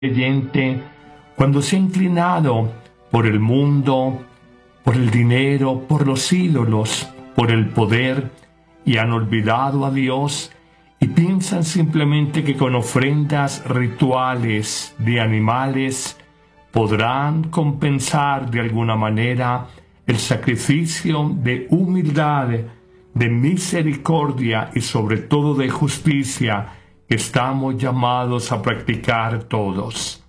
creyente, cuando se ha inclinado por el mundo, por el dinero, por los ídolos, por el poder, y han olvidado a Dios y piensan simplemente que con ofrendas rituales de animales podrán compensar de alguna manera el sacrificio de humildad, de misericordia y sobre todo de justicia que estamos llamados a practicar todos.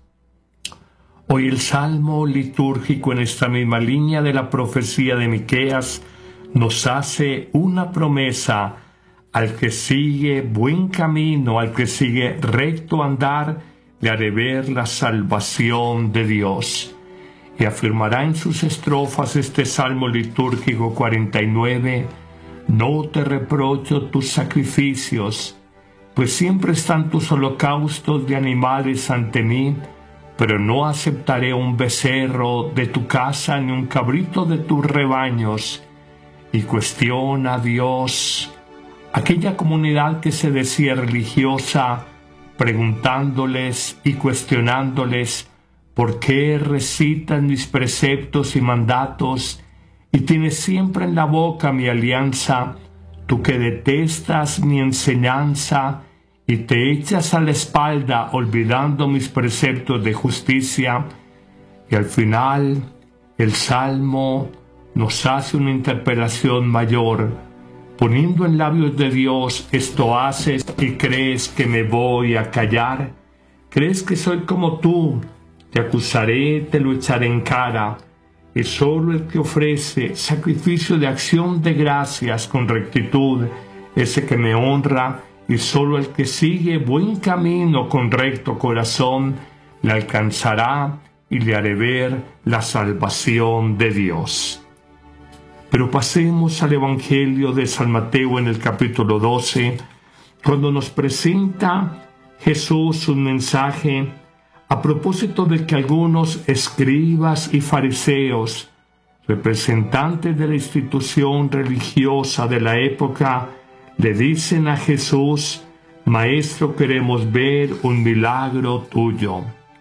Hoy el salmo litúrgico en esta misma línea de la profecía de Miqueas nos hace una promesa: al que sigue buen camino, al que sigue recto andar, le haré ver la salvación de Dios. Y afirmará en sus estrofas este salmo litúrgico 49: no te reprocho tus sacrificios, pues siempre están tus holocaustos de animales ante mí, pero no aceptaré un becerro de tu casa ni un cabrito de tus rebaños. Y cuestiona a Dios aquella comunidad que se decía religiosa, preguntándoles y cuestionándoles por qué recitan mis preceptos y mandatos y tienes siempre en la boca mi alianza, tú que detestas mi enseñanza y te echas a la espalda olvidando mis preceptos de justicia. Y al final el Salmo nos hace una interpelación mayor, poniendo en labios de Dios: esto haces y crees que me voy a callar, crees que soy como tú, te acusaré, te lo echaré en cara. Y solo el que ofrece sacrificio de acción de gracias con rectitud, ese que me honra, y solo el que sigue buen camino con recto corazón, le alcanzará y le haré ver la salvación de Dios. Pero pasemos al Evangelio de San Mateo en el capítulo 12, cuando nos presenta Jesús un mensaje a propósito de que algunos escribas y fariseos, representantes de la institución religiosa de la época, le dicen a Jesús: Maestro, queremos ver un milagro tuyo.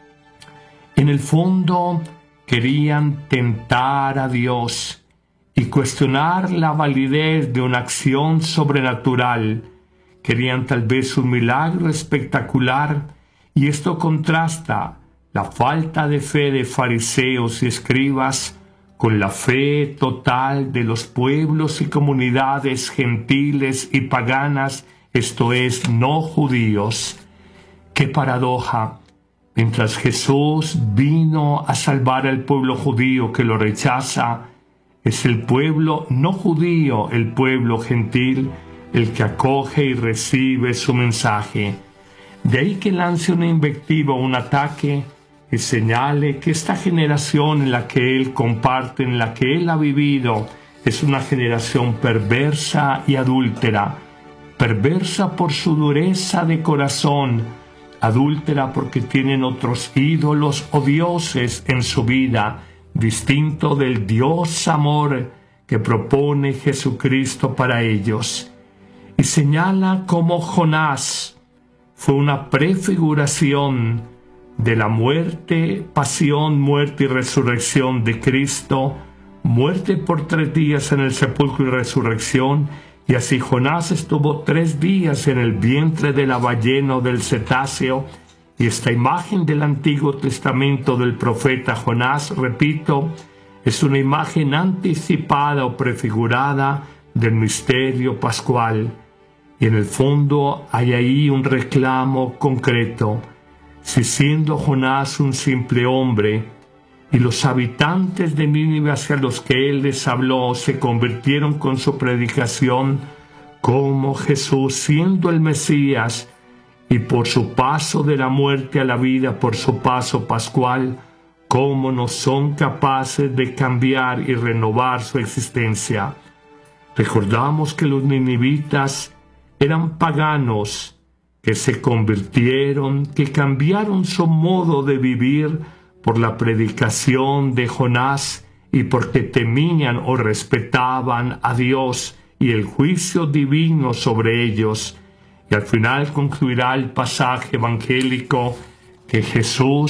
En el fondo querían tentar a Dios y cuestionar la validez de una acción sobrenatural. Querían tal vez un milagro espectacular, y esto contrasta la falta de fe de fariseos y escribas con la fe total de los pueblos y comunidades gentiles y paganas, esto es, no judíos. ¡Qué paradoja! Mientras Jesús vino a salvar al pueblo judío que lo rechaza, es el pueblo no judío, el pueblo gentil, el que acoge y recibe su mensaje. De ahí que lance una invectiva o un ataque y señale que esta generación en la que él comparte, en la que él ha vivido, es una generación perversa y adúltera. Perversa por su dureza de corazón, adúltera porque tienen otros ídolos o dioses en su vida, distinto del Dios amor que propone Jesucristo para ellos. Y señala cómo Jonás fue una prefiguración de la muerte, pasión, muerte y resurrección de Cristo, muerte por 3 días en el sepulcro y resurrección, y así Jonás estuvo 3 días en el vientre de la ballena o del cetáceo, y esta imagen del Antiguo Testamento del profeta Jonás, repito, es una imagen anticipada o prefigurada del misterio pascual. Y en el fondo hay ahí un reclamo concreto. Si siendo Jonás un simple hombre, y los habitantes de Nínive hacia los que él les habló se convirtieron con su predicación, como Jesús, siendo el Mesías, y por su paso de la muerte a la vida, por su paso pascual, cómo no son capaces de cambiar y renovar su existencia. Recordamos que los ninivitas eran paganos que se convirtieron, que cambiaron su modo de vivir por la predicación de Jonás y porque temían o respetaban a Dios y el juicio divino sobre ellos. Y al final concluirá el pasaje evangélico que Jesús